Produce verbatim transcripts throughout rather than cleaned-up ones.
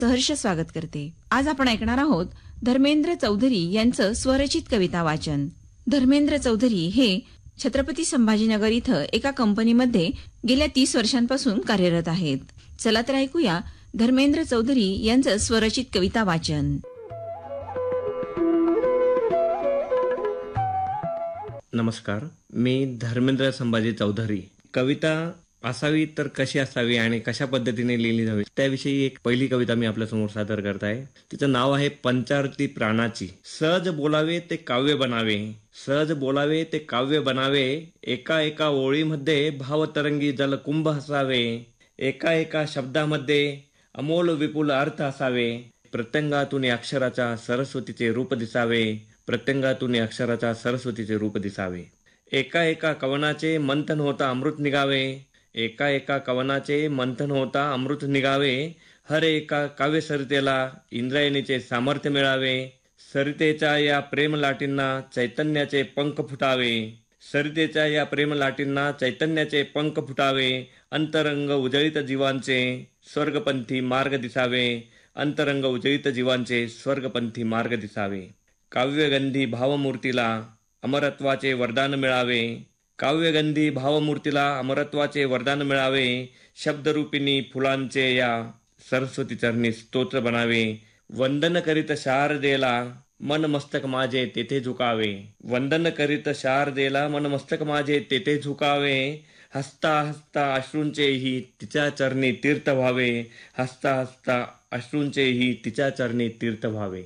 सहर्ष स्वागत करते। आज आपण ऐकणार आहोत धर्मेंद्र चौधरी यांचं स्वरचित कविता वाचन। धर्मेंद्र चौधरी हे छत्रपती संभाजीनगर इथं एका कंपनीमध्ये गेल्या तीस वर्षांपासून कार्यरत आहेत। चला तर ऐकूया धर्मेंद्र चौधरी यांचं स्वरचित कविता वाचन। नमस्कार, मी धर्मेंद्र संभाजी चौधरी। कविता असावी तर कशी असावी आणि कशा पद्धतीने लिहिली जावी त्याविषयी एक पहिली कविता मी आपल्या समोर सादर करत आहे। तिचं नाव आहे पंचारती प्राणाची। सहज बोलावे ते काव्य बनावे, सहज बोलावे ते काव्य बनावे, एका एका ओळीमध्ये भावतरंगी जलकुंभ असावे, एका एका शब्दामध्ये अमोल विपुल अर्थ असावे, प्रत्यंगातून अक्षराच्या सरस्वतीचे रूप दिसावे, प्रत्यंगातून अक्षराच्या सरस्वतीचे रूप दिसावे, एका एका कवनाचे मंथन होता अमृत निघावे, एका एका कवनाचे मंथन होता अमृत निघावे, हर एका काव्य सरितेला इंद्रायणीचे सामर्थ्य मिळावे, सरितेच्या या प्रेम लाटींना चैतन्याचे पंख फुटावे, सरितेच्या या प्रेम लाटींना चैतन्याचे पंख फुटावे, अंतरंग उजळीत जीवांचे स्वर्गपंथी मार्ग दिसावे, अंतरंग उजळीत जीवांचे स्वर्गपंथी मार्ग दिसावे, काव्यगंधी भावमूर्तीला अमरत्वाचे वरदान मिळावे, काव्यगंधी भावमूर्तीला अमरत्वाचे वरदान मिळावे, शब्दरूपिणी फुलांचे या सरस्वती चरणी स्तोत्र बनावे, वंदन करीत शारदेला मन मस्तक माझे तेथे झुकावे, वंदन करीत शारदेला मन मस्तक माझे तेथे झुकावे, हसता हसता अश्रूंचेही तिच्या चरणी तीर्थ व्हावे, हसता हसता अश्रूंचेही तिच्या चरणी तीर्थ व्हावे।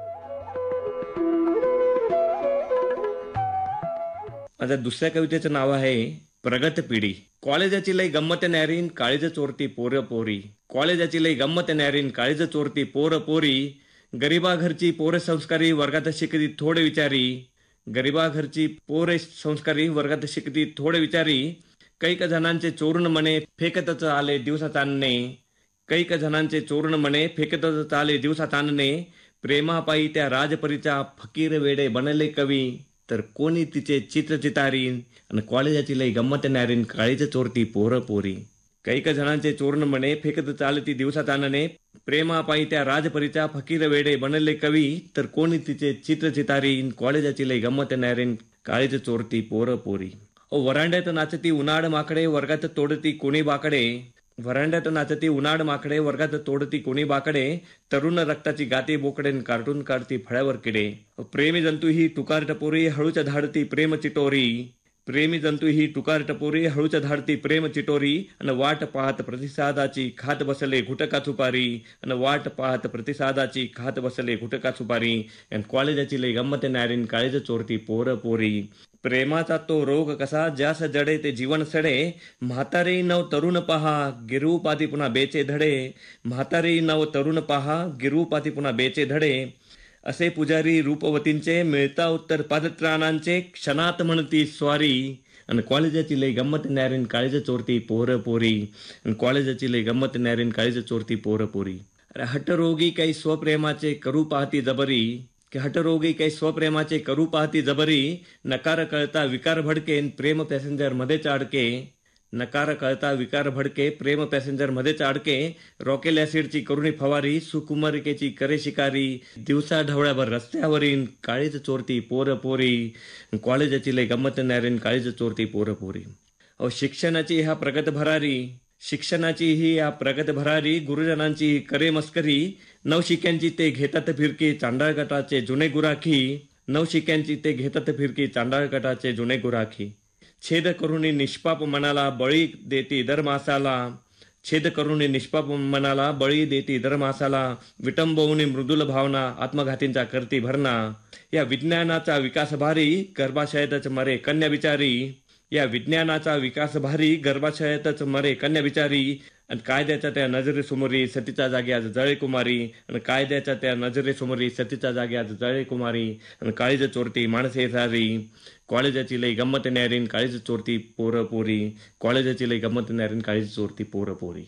आता दुसऱ्या कवितेचं नाव आहे प्रगत पिढी। कॉलेजाची लई गंमत न्यारीन काळीज चोरती पोर पोरी, कॉलेजाची लई गंमत न्यारीन काळीज चोरती पोर पोरी, गरीबा घरची पोर संस्कारी वर्गात शिकती थोडे विचारी, गरीबा घरची पोर संस्कारी वर्गात शिकती थोडे विचारी, कैक जणांचे चोरून मने फेकतच आले दिवसात आणणे, कैक जणांचे चोरून मने फेकतच आले दिवसात आणणे, प्रेमापायी त्या राजपरीच्या फकीर वेडे बनले कवी, तर कोणी तिचे चित्र चितारीन आणि कॉलेजाची लई गंमत न्यारीन काळीच चोरती पोर पोरी, कैक जणांचे चोरण म्हणे फेकत चालती दिवसात आणणे, प्रेमापायी त्या राजपरीच्या फकीर वेडे बनले कवी, तर कोणी तिचे चित्र चितारीन कॉलेजाची लई गंमत न्यारीन काळीच चोरती पोर पोरी। ओ वरांड्यात नाचती उन्हाळ माकडे वर्गात तोडती कोणी बाकडे, वरांड्यात नाचती उन्हाळ माकडे वर्गात तोडती कोणी बाकडे, तरुण रक्ताची गाती बोकडे कार्टून काढती फळ्यावर किडे, प्रेमी जंतू ही टुकार टपोरी हळूच धाडती प्रेम चिटोरी, प्रेमी जंतू ही टुकार टपोरी हळूच धाडती प्रेम चिटोरी, आणि वाट पाहत प्रतिसादाची खात बसले घुटका सुपारी, आणि वाट पाहत प्रतिसादाची खात बसले घुटका सुपारी, आणि कॉलेजाची लई गंमत न्यारीन काळीज चोरती पोर पोरी, प्रेमाचा तो रोग कसा ज्यास जडे ते जीवन सडे, म्हातारे नव तरुण पहा गिरू पाती पुन्हा बेचे धडे, म्हातारे नव तरुण पहा गिरू पाती पुन्हा बेचे धडे, असे पुजारी रूपवतींचे मिळता उत्तर पादत्राणांचे क्षणात म्हणती स्वारी, आणि कॉलेजाची लई गंमत न्यारीन काळीज चोरती पोर पोरी, आणि कॉलेजाची लई गंमत न्यारीन काळीज चोरती पोर पोरी। अरे हटरोगी काही स्वप्रेमाचे करू पाहती जबरी, की हटरोगी काही स्वप्रेमाचे करू पाहती जबरी, नकार कळता विकार भडके प्रेम पॅसेंजर मध्येच अडके, नकार कळता विकार भडके प्रेम पॅसेंजर मध्येच अडके, रॉकेल ऍसिडची करुणी फवारी सुकुमारिकेची करे शिकारी, दिवसा ढवळ्यावर रस्त्यावरील काळीज चोरती पोर पोरी, कॉलेजाची लई गंमत न्यारीन काळीज चोरती पोर पोरी। अहो शिक्षणाची ह्या प्रगत भरारी, शिक्षणाची ही या प्रगत भरारी, गुरुजनांची करे मस्करी, नवशिक्यांची ते घेतात फिरकी चांडाळ गटाचे जुने गुराखी, नवशिक्यांची ते घेतात फिरकी चांडाळ गटाचे जुने गुराखी, छेद करुणी निष्पाप मनाला बळी देती दर मासाला, छेद करुणी निष्पाप मनाला बळी देती दर मासाला, विटंबवून मृदुल भावना आत्मघातींचा करती भरणा, या विज्ञानाचा विकास भारी गर्भाशयातच मरे कन्या बिचारी, या विज्ञानाचा विकास भारी गर्भाशयातच मरे कन्या बिचारी, आणि कायद्याच्या त्या नजरेसमोरी सतीच्या जागी आज जळे कुमारी, आणि कायद्याच्या त्या नजरेसमोरी सतीच्या जागी आज जळे कुमारी, आणि काळीज चोरती माणसे सारी, कॉलेजाची लई गंमत न्यारीन काळीज चोरती पोर पोरी, कॉलेजाची लई गंमत न्यारीन काळीज चोरती पोर पोरी।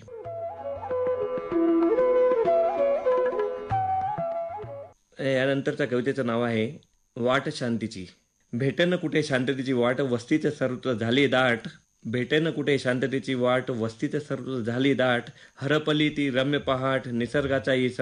यानंतरच्या कवितेचं नाव आहे वाट शांतीची। भेटन कुठे शांततेची वाट वस्तीच सर्वत्र झाली दाट, भेटेन कुठे शांततेची वाट, वस्तीत सर्व झाली दाट, हरपली ती रम्य पहाट, निसर्गाचा ही